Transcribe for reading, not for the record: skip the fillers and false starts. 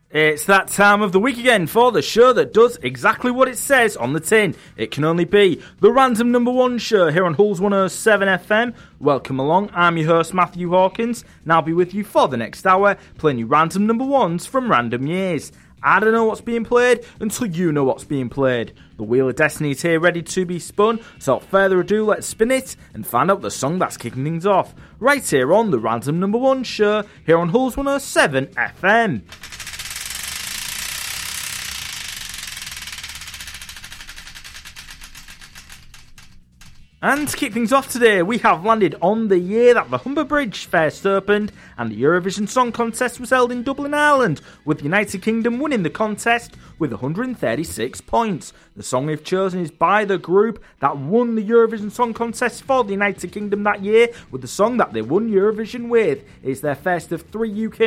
It's that time of the week again for the show that does exactly what it says on the tin. It can only be the Random Number 1 show here on Hulls 107 FM. Welcome along, I'm your host Matthew Hawkins, and I'll be with you for the next hour, playing you Random Number 1s from random years. I don't know what's being played until you know what's being played. The Wheel of Destiny is here ready to be spun, so without further ado, let's spin it and find out the song that's kicking things off. Right here on the Random Number 1 show here on Hulls 107 FM. And to kick things off today, we have landed on the year that the Humber Bridge first opened and the Eurovision Song Contest was held in Dublin, Ireland, with the United Kingdom winning the contest with 136 points. The song we've chosen is by the group that won the Eurovision Song Contest for the United Kingdom that year with the song that they won Eurovision with. It's their first of 3 UK